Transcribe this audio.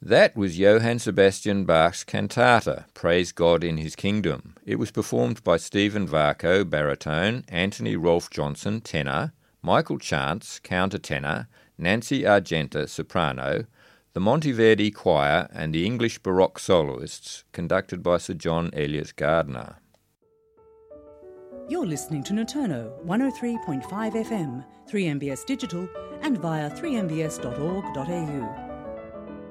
That was Johann Sebastian Bach's cantata, Praise God in His Kingdom. It was performed by Stephen Varco, baritone, Anthony Rolfe Johnson, tenor, Michael Chance, countertenor, Nancy Argenta, soprano, the Monteverdi Choir and the English Baroque soloists, conducted by Sir John Eliot Gardner. You're listening to Notono 103.5 FM, 3MBS Digital and via 3mbs.org.au.